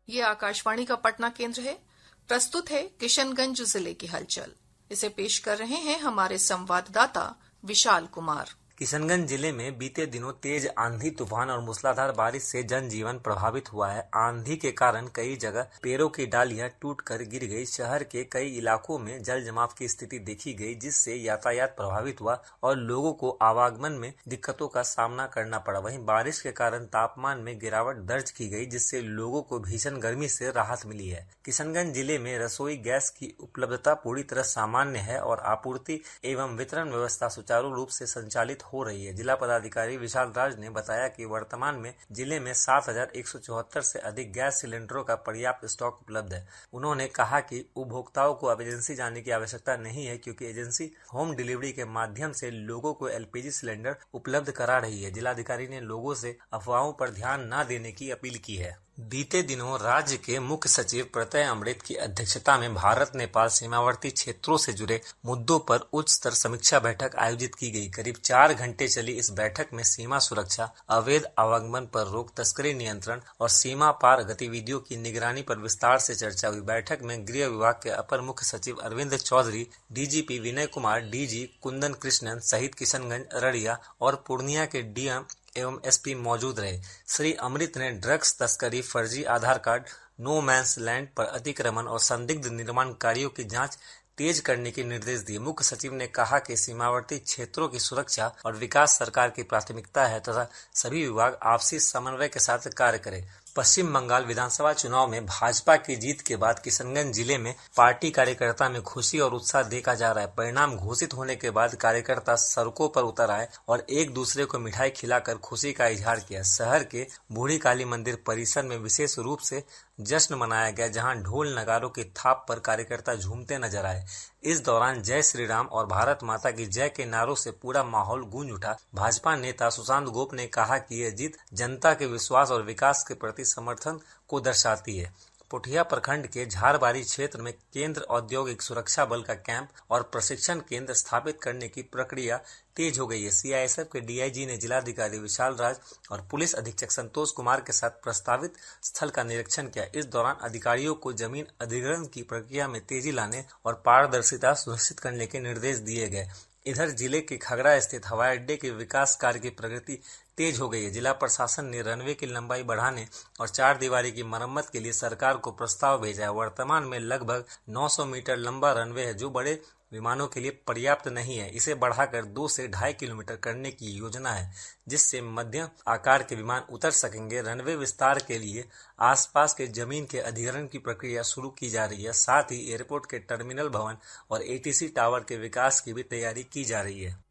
ये आकाशवाणी का पटना केंद्र है। प्रस्तुत है किशनगंज जिले की हलचल। इसे पेश कर रहे हैं हमारे संवाददाता विशाल कुमार। किशनगंज जिले में बीते दिनों तेज आंधी तूफान और मूसलाधार बारिश से जनजीवन प्रभावित हुआ है। आंधी के कारण कई जगह पेड़ों की डालियां टूटकर गिर गई। शहर के कई इलाकों में जल जमाव की स्थिति देखी गई, जिससे यातायात प्रभावित हुआ और लोगों को आवागमन में दिक्कतों का सामना करना पड़ा। वहीं बारिश के कारण तापमान में गिरावट दर्ज की गई, जिससे लोगों को भीषण गर्मी से राहत मिली है। किशनगंज जिले में रसोई गैस की उपलब्धता पूरी तरह सामान्य है और आपूर्ति एवं वितरण व्यवस्था सुचारू रूप से संचालित हो रही है। जिला पदाधिकारी विशाल राज ने बताया कि वर्तमान में जिले में 7,174 से अधिक गैस सिलेंडरों का पर्याप्त स्टॉक उपलब्ध है। उन्होंने कहा कि उपभोक्ताओं को अब एजेंसी जाने की आवश्यकता नहीं है, क्योंकि एजेंसी होम डिलीवरी के माध्यम से लोगों को एलपीजी सिलेंडर उपलब्ध करा रही है। जिलाधिकारी ने लोगों से अफवाहों पर ध्यान न देने की अपील की है। बीते दिनों राज्य के मुख्य सचिव प्रत्यय अमृत की अध्यक्षता में भारत नेपाल सीमावर्ती क्षेत्रों से जुड़े मुद्दों पर उच्च स्तर समीक्षा बैठक आयोजित की गई। करीब 4 घंटे चली इस बैठक में सीमा सुरक्षा, अवैध आवागमन पर रोक, तस्करी नियंत्रण और सीमा पार गतिविधियों की निगरानी पर विस्तार से चर्चा हुई। बैठक में गृह विभाग के अपर मुख्य सचिव अरविंद चौधरी, डीजीपी विनय कुमार, डीजी कुंदन कृष्णन सहित किशनगंज, अररिया और पूर्णिया के डीएम एवं एसपी मौजूद रहे। श्री अमृत ने ड्रग्स तस्करी, फर्जी आधार कार्ड, नो मैंस लैंड पर अतिक्रमण और संदिग्ध निर्माण कार्यों की जांच तेज करने के निर्देश दिए। मुख्य सचिव ने कहा कि सीमावर्ती क्षेत्रों की सुरक्षा और विकास सरकार की प्राथमिकता है तथा सभी विभाग आपसी समन्वय के साथ कार्य करें। पश्चिम बंगाल विधानसभा चुनाव में भाजपा की जीत के बाद किशनगंज जिले में पार्टी कार्यकर्ता में खुशी और उत्साह देखा जा रहा है। परिणाम घोषित होने के बाद कार्यकर्ता सड़कों पर उतर आए और एक दूसरे को मिठाई खिलाकर खुशी का इजहार किया। शहर के बूढ़ी काली मंदिर परिसर में विशेष रूप से जश्न मनाया गया, जहां ढोल नगारों की थाप पर कार्यकर्ता झूमते नजर आए। इस दौरान जय श्री राम और भारत माता की जय के नारों से पूरा माहौल गूंज उठा। भाजपा नेता सुशांत गोप ने कहा कि यह जीत जनता के विश्वास और विकास के प्रति समर्थन को दर्शाती है। पुठिया प्रखंड के झारबाड़ी क्षेत्र में केंद्र औद्योगिक सुरक्षा बल का कैंप और प्रशिक्षण केंद्र स्थापित करने की प्रक्रिया तेज हो गई है। सीआईएसएफ के डीआईजी ने जिलाधिकारी विशाल राज और पुलिस अधीक्षक संतोष कुमार के साथ प्रस्तावित स्थल का निरीक्षण किया। इस दौरान अधिकारियों को जमीन अधिग्रहण की प्रक्रिया में तेजी लाने और पारदर्शिता सुनिश्चित करने के निर्देश दिए गए। इधर जिले के खगड़ा स्थित हवाई अड्डे के विकास कार्य की प्रगति तेज हो गई है। जिला प्रशासन ने रनवे की लंबाई बढ़ाने और 4 दीवारी की मरम्मत के लिए सरकार को प्रस्ताव भेजा है। वर्तमान में लगभग 900 मीटर लंबा रनवे है, जो बड़े विमानों के लिए पर्याप्त नहीं है। इसे बढ़ाकर 2 से 2.5 किलोमीटर करने की योजना है, जिससे मध्यम आकार के विमान उतर सकेंगे। रनवे विस्तार के लिए आसपास के जमीन के अधिग्रहण की प्रक्रिया शुरू की जा रही है। साथ ही एयरपोर्ट के टर्मिनल भवन और एटीसी टावर के विकास की भी तैयारी की जा रही है।